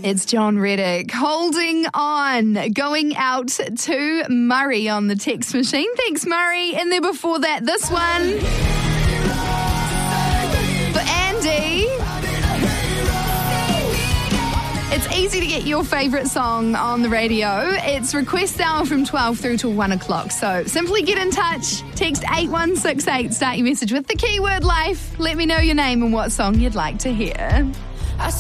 It's John Reddick, Holding On, going out to Murray on the text machine. Thanks, Murray. And then before that, this one for Andy. It's easy to get your favourite song on the radio. It's request hour from 12 through to 1 o'clock. So simply get in touch. Text 8168. Start your message with the keyword life. Let me know your name and what song you'd like to hear.